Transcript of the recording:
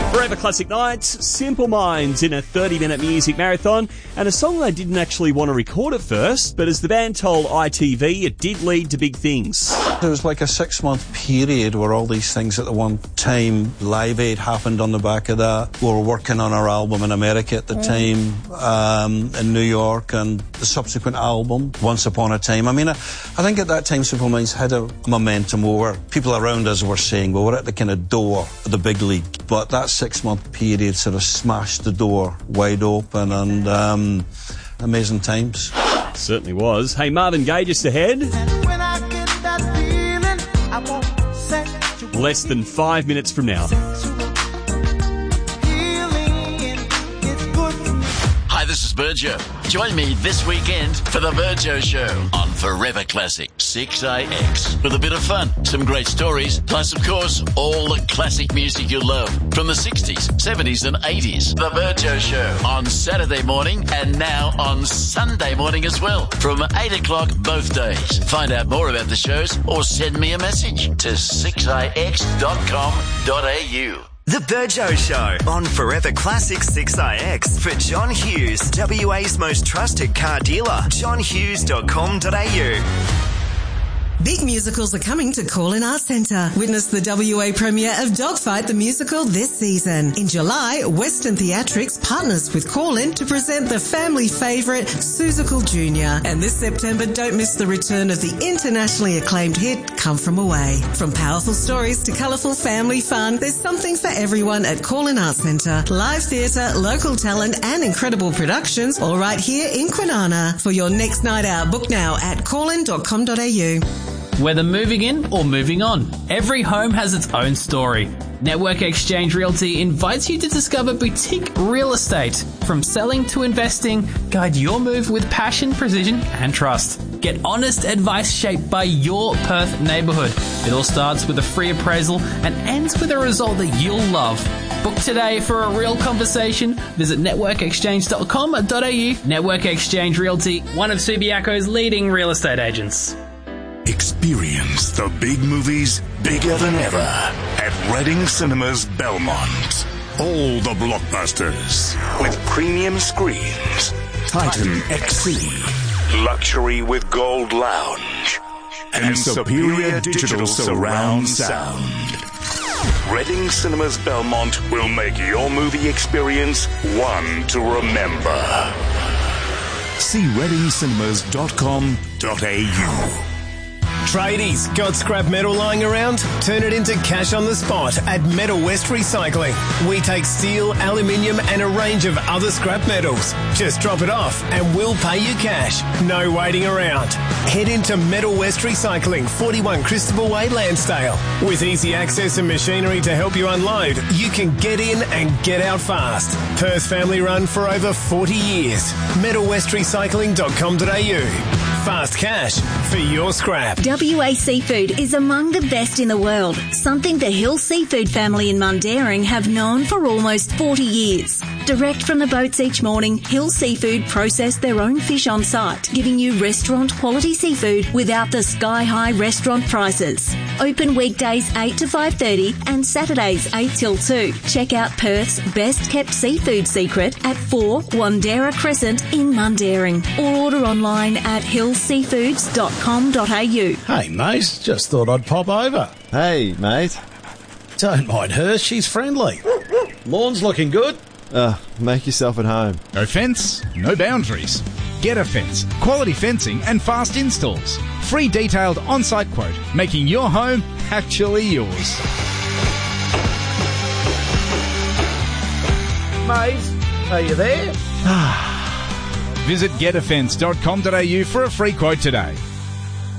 Forever Classic Nights, Simple Minds in a 30-minute music marathon, and a song they didn't actually want to record at first, but as the band told ITV, it did lead to big things. There was like a 6-month period where all these things at the one time, Live Aid happened on the back of that. We were working on our album in America at the time, in New York, and the subsequent album, Once Upon a Time. I mean, I think at that time Simple Minds had a momentum over. People around us were saying, well, we're at the kind of door of the big league. But that 6-month period sort of smashed the door wide open, and amazing times. Certainly was. Hey, Marvin Gaye just ahead. Less than 5 minutes from now. Hi, this is Virgio. Join me this weekend for the Virgio Show on Forever Classic 6AX. With a bit of fun, some great stories, plus, of course, all the classic music you love from the 60s, 70s and 80s. The Virgio Show on Saturday morning and now on Sunday morning as well from 8 o'clock both days. Find out more about the shows or send me a message to 6ix.com.au. The Virgio Show on Forever Classic 6IX for John Hughes, WA's most trusted car dealer, johnhughes.com.au. Big musicals are coming to Call-In Arts Centre. Witness the WA premiere of Dogfight the Musical this season. In July, Western Theatrics partners with Call-In to present the family favourite Seussical Jr. And this September, don't miss the return of the internationally acclaimed hit Come From Away. From powerful stories to colourful family fun, there's something for everyone at Call-In Arts Centre. Live theatre, local talent and incredible productions all right here in Kwinana. For your next night out, book now at callin.com.au. Whether moving in or moving on, every home has its own story. Network Exchange Realty invites you to discover boutique real estate. From selling to investing, guide your move with passion, precision and trust. Get honest advice shaped by your Perth neighbourhood. It all starts with a free appraisal and ends with a result that you'll love. Book today for a real conversation. Visit networkexchange.com.au. Network Exchange Realty, one of Subiaco's leading real estate agents. Experience the big movies bigger than ever at Reading Cinemas Belmont. All the blockbusters with premium screens, Titan XC, luxury with Gold Lounge, and superior digital surround sound. Reading Cinemas Belmont will make your movie experience one to remember. See readingcinemas.com.au. Tradies, got scrap metal lying around? Turn it into cash on the spot at Metal West Recycling. We take steel, aluminium and a range of other scrap metals. Just drop it off and we'll pay you cash. No waiting around. Head into Metal West Recycling, 41 Christopher Way, Lansdale. With easy access and machinery to help you unload, you can get in and get out fast. Perth family run for over 40 years. metalwestrecycling.com.au. Fast cash for your scrap. WA Seafood is among the best in the world, something the Hill Seafood family in Mundaring have known for almost 40 years. Direct from the boats each morning, Hill Seafood process their own fish on site, giving you restaurant quality seafood without the sky-high restaurant prices. Open weekdays 8 to 5:30 and Saturdays 8 till 2. Check out Perth's best-kept seafood secret at 4 Wandera Crescent in Mundaring, or order online at hillseafoods.com.au. Hey, mate, just thought I'd pop over. Hey, mate. Don't mind her, she's friendly. Lawn's looking good. Make yourself at home. No fence, no boundaries. Get a Fence. Quality fencing and fast installs. Free detailed on-site quote, making your home actually yours. Mate, are you there? Visit getafence.com.au for a free quote today.